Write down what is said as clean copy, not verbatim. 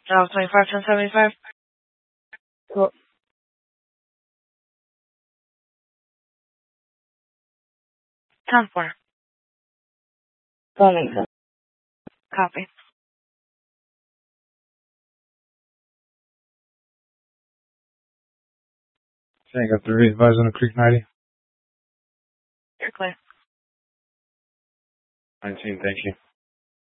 Dial 25 1075. Cool. 10-4. Wilmington. Copy. Saying got the re-advise on the Creek 90. You're clear. 19, thank you.